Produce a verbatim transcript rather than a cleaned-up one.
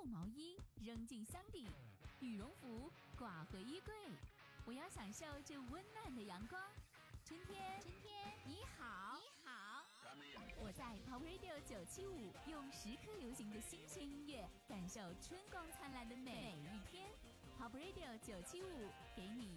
毛衣扔进箱底，羽绒服挂回衣柜。我要享受这温暖的阳光。春天， 春天你好， 你好。 我在 Pop Radio 九七五用时刻流行的新鲜音乐，感受春光灿烂的每一天。Pop Radio 九七五给你